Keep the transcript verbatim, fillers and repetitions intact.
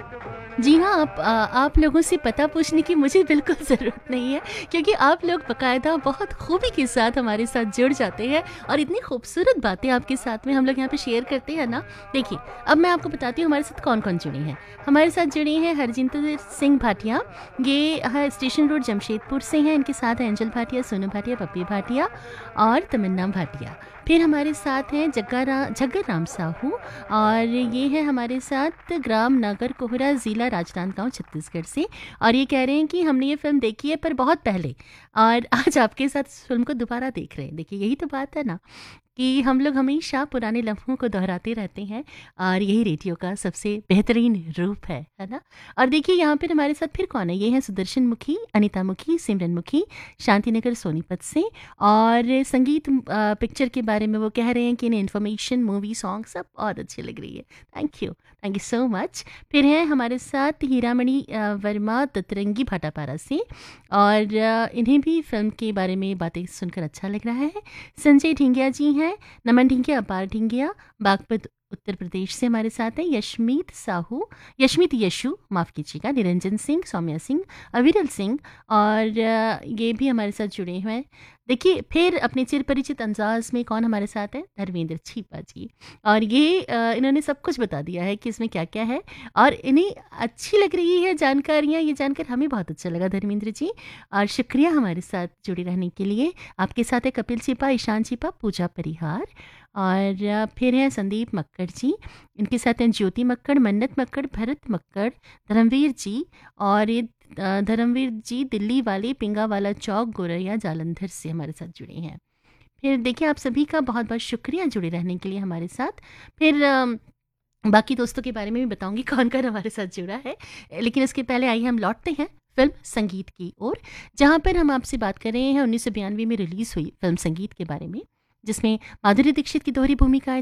जी हाँ, आप आ, आप लोगों से पता पूछने की मुझे बिल्कुल ज़रूरत नहीं है, क्योंकि आप लोग बाकायदा बहुत खूबी के साथ हमारे साथ जुड़ जाते हैं और इतनी खूबसूरत बातें आपके साथ में हम लोग यहाँ पे शेयर करते हैं ना। देखिए, अब मैं आपको बताती हूँ हमारे साथ कौन-कौन जुड़े हैं। हमारे साथ जुड़े हैं हरजिंदर सिंह भाटिया, ये ह स्टेशन रोड जमशेदपुर से हैं। इनके साथ हैं एंजल भाटिया, सोनू भाटिया, पप्पी भाटिया और तमन्ना भाटिया। फिर हमारे साथ हैं जग्गा रा झग्गर राम साहू, और ये है हमारे साथ ग्राम नागर कोहरा, ज़िला राजनांदगांव, छत्तीसगढ़ से। और ये कह रहे हैं कि हमने ये फ़िल्म देखी है पर बहुत पहले, और आज आपके साथ इस फ़िल्म को दोबारा देख रहे हैं। देखिए, यही तो बात है ना कि हम लोग हमेशा पुराने लम्हों को दोहराते रहते हैं, और यही रेडियो का सबसे बेहतरीन रूप है, है ना? और देखिए, यहाँ पर हमारे साथ फिर कौन है? ये हैं सुदर्शन मुखी, अनिता मुखी, सिमरन मुखी, शांतिनगर सोनीपत से। और संगीत अ, पिक्चर के बारे में वो कह रहे हैं कि इन्हें इन्फॉर्मेशन, मूवी, सॉन्ग सब बहुत अच्छी लग रही है। Thank you, thank you so much. फिर हैं हमारे साथ हीरामणि अ, वर्मा, ततरंगी भाटापारा से, और अ, इन्हें भी फ़िल्म के बारे में बातें सुनकर अच्छा लग रहा है। संजय ढिंगिया जी हैं, नमन ढिंगिया, अपार ढिंगिया, बागपत उत्तर प्रदेश से हमारे साथ हैं। यशमीत साहू, यशमीत यशु, माफ़ कीजिएगा, निरंजन सिंह, सौम्या सिंह, अविरल सिंह, और अ, ये भी हमारे साथ जुड़े हुए हैं। देखिए, फिर अपने चिर परिचित अंदाज में कौन हमारे साथ है? धर्मेंद्र छीपा जी। और ये अ, इन्होंने सब कुछ बता दिया है कि इसमें क्या-क्या है, और इन्हें अच्छी लग रही है जानकारियाँ, ये जानकर हमें बहुत अच्छा लगा धर्मेंद्र जी, और शुक्रिया हमारे साथ जुड़े रहने के लिए। आपके साथ है कपिल छिपा, ईशान छिपा, पूजा परिहार, और अ, फिर हैं संदीप मक्कड़ जी, इनके साथ हैं ज्योति मक्कड़, मन्नत मक्कड़, भरत मक्कड़, धर्मवीर जी, और ये अ, धर्मवीर जी दिल्ली वाले पिंगा वाला चौक, गोरैया, जालंधर से हमारे साथ जुड़े हैं। फिर देखिए, आप सभी का बहुत-बहुत शुक्रिया जुड़े रहने के लिए हमारे साथ। फिर अम, बाकी दोस्तों के बारे में भी बताऊँगी कौन-कौन हमारे साथ जुड़ा है। लेकिन उसके पहले आइए हम लौटते हैं फ़िल्म संगीत की ओर, जहाँ पर हम आपसे बात कर रहे हैं उन्नीस सौ बयानवे में रिलीज़ हुई फ़िल्म संगीत के बारे में, जिसमें माधुरी दीक्षित की दोहरी भूमिकाएँ